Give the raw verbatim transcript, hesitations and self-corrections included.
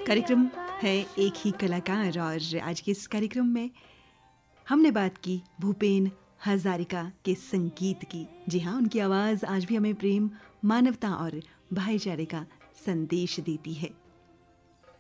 कार्यक्रम है एक ही कलाकार और आज के इस कार्यक्रम में हमने बात की भूपेन हजारिका के संगीत की। जी हाँ, उनकी आवाज़ आज भी हमें प्रेम, मानवता और भाईचारे का संदेश देती है।